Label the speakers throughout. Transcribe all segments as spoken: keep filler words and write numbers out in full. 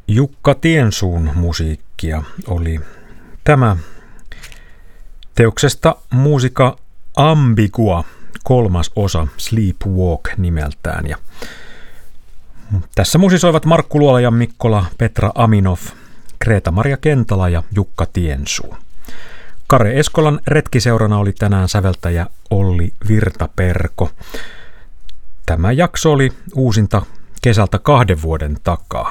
Speaker 1: Jukka Tiensuun musiikkia oli tämä teoksesta Musica Ambigua, kolmas osa, Sleepwalk nimeltään. Ja tässä musisoivat Markku Luola ja Mikkola, Petra Aminov, Kreta-Maria Kentala ja Jukka Tiensuu. Kare Eskolan retkiseurana oli tänään säveltäjä Olli Virtaperko. Tämä jakso oli uusinta kesältä kahden vuoden takaa.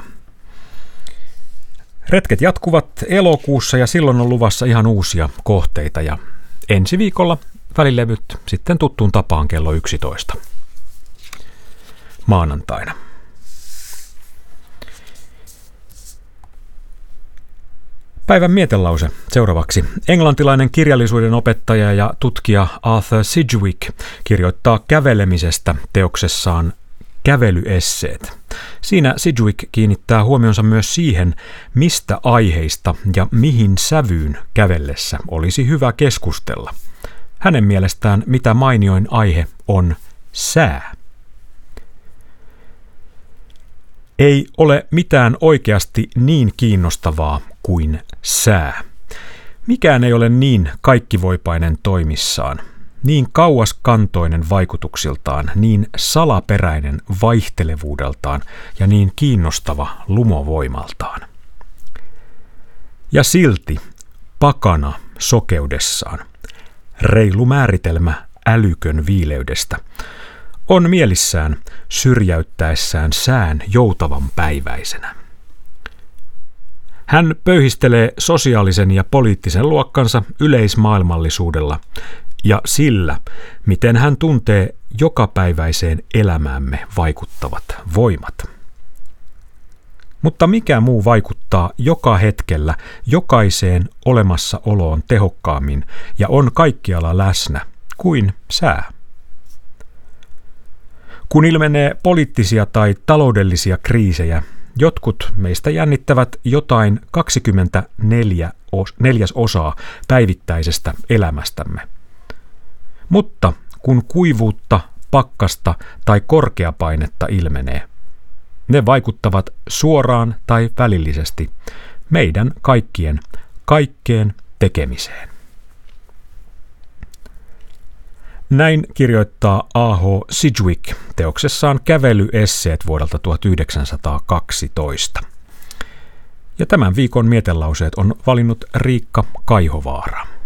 Speaker 1: Retket jatkuvat elokuussa ja silloin on luvassa ihan uusia kohteita ja ensi viikolla välilevyt sitten tuttuun tapaan kello yksitoista maanantaina. Päivän mietelause seuraavaksi. Englantilainen kirjallisuuden opettaja ja tutkija Arthur Sidgwick kirjoittaa kävelemisestä teoksessaan Kävelyesseet. Siinä Sidgwick kiinnittää huomionsa myös siihen, mistä aiheista ja mihin sävyyn kävellessä olisi hyvä keskustella. Hänen mielestään mitä mainioin aihe on sää. Ei ole mitään oikeasti niin kiinnostavaa kuin sää. Mikään ei ole niin kaikkivoipainen toimissaan, niin kauaskantoinen vaikutuksiltaan, niin salaperäinen vaihtelevuudeltaan ja niin kiinnostava lumovoimaltaan. Ja silti pakana sokeudessaan, reilu määritelmä älykön viileydestä, on mielissään syrjäyttäessään sään joutavan päiväisenä. Hän pöyhistelee sosiaalisen ja poliittisen luokkansa yleismaailmallisuudella ja sillä, miten hän tuntee jokapäiväiseen elämäämme vaikuttavat voimat. Mutta mikä muu vaikuttaa joka hetkellä jokaiseen olemassaoloon tehokkaammin ja on kaikkialla läsnä kuin sää? Kun ilmenee poliittisia tai taloudellisia kriisejä, jotkut meistä jännittävät jotain kaksikymmentäneljä neljäsosaa päivittäisestä elämästämme. Mutta kun kuivuutta, pakkasta tai korkeapainetta ilmenee, ne vaikuttavat suoraan tai välillisesti meidän kaikkien kaikkeen tekemiseen. Näin kirjoittaa A H Sidgwick teoksessaan Kävelyesseet vuodelta tuhatyhdeksänsataakaksitoista. Ja tämän viikon mietelauseet on valinnut Riikka Kaihovaara.